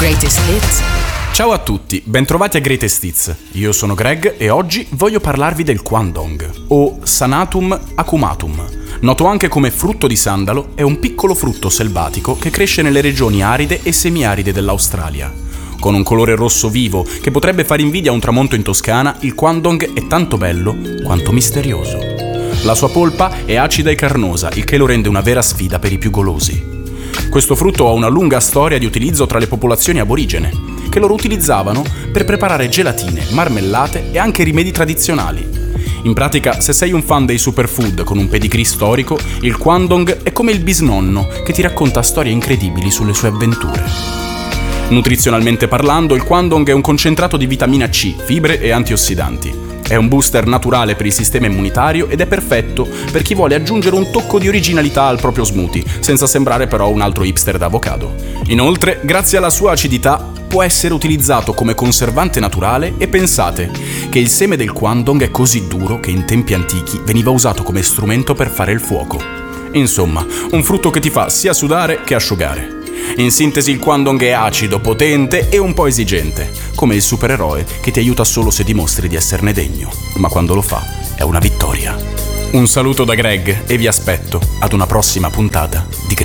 Greatest Hits. Ciao a tutti, bentrovati a Greatest Hits. Io sono Greg e oggi voglio parlarvi del Kwandong, o Sanatum acumatum. Noto anche come frutto di sandalo, è un piccolo frutto selvatico che cresce nelle regioni aride e semiaride dell'Australia. Con un colore rosso vivo che potrebbe fare invidia a un tramonto in Toscana, il Kwandong è tanto bello quanto misterioso. La sua polpa è acida e carnosa, il che lo rende una vera sfida per i più golosi. Questo frutto ha una lunga storia di utilizzo tra le popolazioni aborigene, che lo utilizzavano per preparare gelatine, marmellate e anche rimedi tradizionali. In pratica, se sei un fan dei superfood con un pedigree storico, il Kwandong è come il bisnonno che ti racconta storie incredibili sulle sue avventure. Nutrizionalmente parlando, il Kwandong è un concentrato di vitamina C, fibre e antiossidanti. È un booster naturale per il sistema immunitario ed è perfetto per chi vuole aggiungere un tocco di originalità al proprio smoothie, senza sembrare però un altro hipster d'avocado. Inoltre, grazie alla sua acidità, può essere utilizzato come conservante naturale e pensate che il seme del Kwandong è così duro che in tempi antichi veniva usato come strumento per fare il fuoco. Insomma, un frutto che ti fa sia sudare che asciugare. In sintesi, il Kwandong è acido, potente e un po' esigente, come il supereroe che ti aiuta solo se dimostri di esserne degno, ma quando lo fa è una vittoria. Un saluto da Greg e vi aspetto ad una prossima puntata di